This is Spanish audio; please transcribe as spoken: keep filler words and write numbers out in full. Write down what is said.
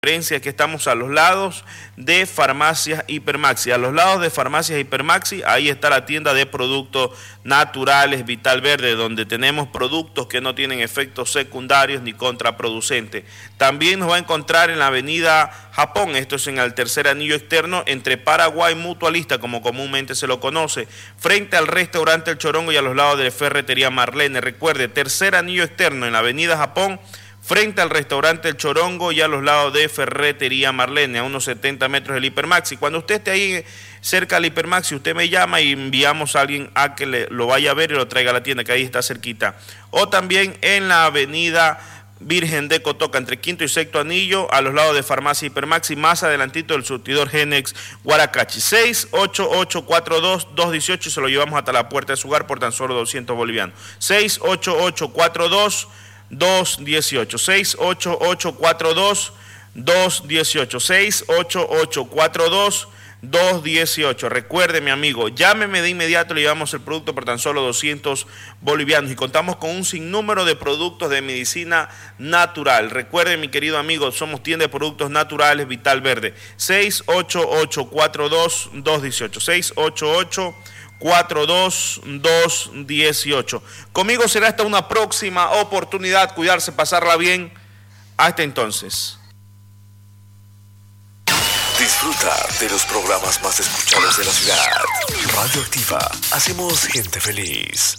diferencia es que estamos a los lados de Farmacias Hipermaxi. A los lados de Farmacias Hipermaxi, ahí está la tienda de productos naturales Vital Verde, donde tenemos productos que no tienen efectos secundarios ni contraproducentes. También nos va a encontrar en la avenida Japón, esto es en el tercer anillo externo, entre Paraguay Mutualista, como comúnmente se lo conoce, frente al restaurante El Chorongo y a los lados de la ferretería Marlene. Recuerde, tercer anillo externo en la avenida Japón, frente al restaurante El Chorongo y a los lados de Ferretería Marlene, a unos setenta metros del Hipermaxi. Cuando usted esté ahí cerca del Hipermaxi, usted me llama y enviamos a alguien a que le, lo vaya a ver y lo traiga a la tienda, que ahí está cerquita. O también en la avenida Virgen de Cotoca, entre quinto y sexto anillo, a los lados de Farmacia Hipermaxi, más adelantito del surtidor Genex Guaracachi. seis ocho ocho cuatro dos dos uno ocho, se lo llevamos hasta la puerta de su hogar por tan solo doscientos bolivianos. seis ocho ocho cuatro dos dos dieciocho, seis ocho ocho cuatro dos dos dieciocho, seis ocho ocho cuatro dos dos dieciocho. Recuerde, mi amigo, llámeme de inmediato, le llevamos el producto por tan solo doscientos bolivianos y contamos con un sinnúmero de productos de medicina natural. Recuerde, mi querido amigo, somos tienda de productos naturales Vital Verde. seis ocho ocho cuatro dos dos dieciocho, seis ocho ocho cuatro dos dos dieciocho. Conmigo será hasta una próxima oportunidad. Cuidarse, pasarla bien. Hasta entonces. Disfruta de los programas más escuchados de la ciudad. Radio Activa. Hacemos gente feliz.